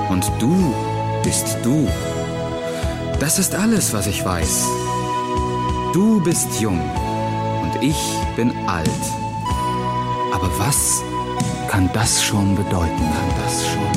Und du bist du. Das ist alles, was ich weiß. Du bist jung und ich bin alt. Aber was kann das schon bedeuten?